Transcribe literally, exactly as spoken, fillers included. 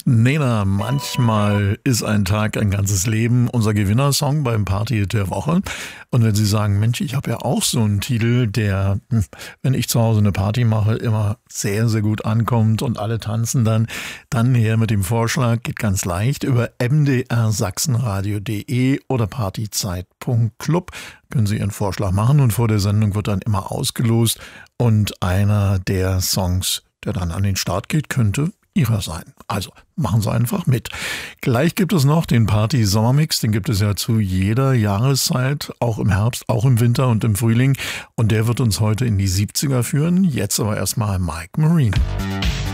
Nena, manchmal ist ein Tag ein ganzes Leben, unser Gewinnersong beim Party der Woche. Und wenn Sie sagen, Mensch, ich habe ja auch so einen Titel, der, wenn ich zu Hause eine Party mache, immer sehr, sehr gut ankommt und alle tanzen dann, dann her mit dem Vorschlag, geht ganz leicht über m d r sachsenradio punkt de oder partyzeit punkt club. Können Sie Ihren Vorschlag machen und vor der Sendung wird dann immer ausgelost und einer der Songs, der dann an den Start geht, könnte Ihrer sein. Also machen Sie einfach mit. Gleich gibt es noch den Party-Sommermix, den gibt es ja zu jeder Jahreszeit, auch im Herbst, auch im Winter und im Frühling. Und der wird uns heute in die siebziger führen. Jetzt aber erstmal Mike Marine.